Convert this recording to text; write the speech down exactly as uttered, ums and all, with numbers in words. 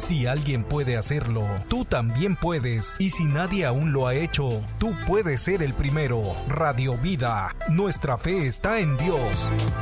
Si alguien puede hacerlo, tú también puedes. Y si nadie aún lo ha hecho, tú puedes ser el primero. Radio Vida, nuestra fe está en Dios.